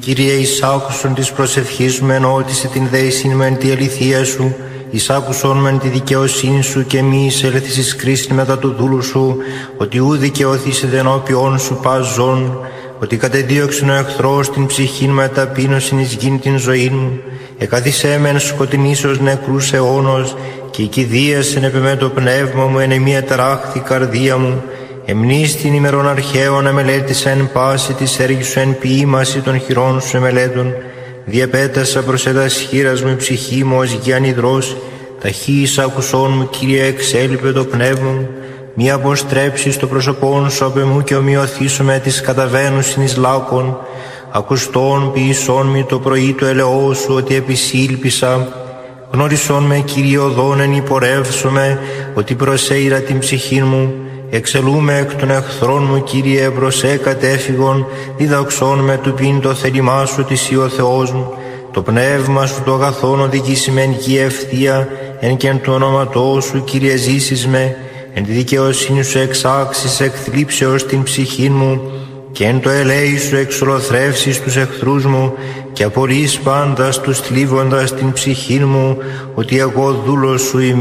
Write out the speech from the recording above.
Κύριε, εισάκουσον της προσευχής μου, ενώτισε την δέησιν μου εν τη αληθεία σου, εισάκουσον με τη δικαιοσύνη σου και μη εισέλθεις εις κρίσιν μετά του δούλου σου, ότι ου δικαιώθησε ενώπιον σου πας ζών, ότι κατεδίωξεν ο εχθρός την ψυχήν με ταπείνωσιν εις γην την ζωήν μου, εκαθισέ μεν σκοτεινής ως νεκρούς αιώνος, και οικηδίασεν επί με το πνεύμα μου εν εμία ταράχθη καρδία μου, εμνείς την ημερών αρχαίων εμελέτησα εν πάση της έργης σου εν ποίημαση των χειρών σου εμελέτων, διαπέτασα προς ετας χείρας μου η ψυχή μου ως γη ανυδρός, ταχύς άκουσόν μου Κύριε εξέλιπε το πνεύμα μου, μη αποστρέψεις το πρόσωπόν σου απ' εμού και ομοιωθήσω με τις καταβαίνουσιν εις λάκων, ακουστών ποιησόν μη το πρωί του ελαιό σου ότι επισήλπισα, γνώρισόν με Κύριε οδόν εν υπορεύσομαι, ότι προσέειρα την ψυχή μου, εξελούμε εκ των εχθρών μου Κύριε προσέ κατέφυγον, διδαξών με του πίν το θέλημά σου της ή ο Θεός μου, το πνεύμα σου το αγαθόν οδηγήσει με εν γη ευθεία, εν και εν του όνοματό σου Κύριε ζήσεις με, εν τη δικαιοσύνη σου εξάξεις εκ θλίψεως την ψυχή μου, και εν το ελέη σου εξολοθρεύσεις τους εχθρούς μου, και απολύς πάντας τους θλίβοντας την ψυχή μου, ότι εγώ δούλος σου είμαι.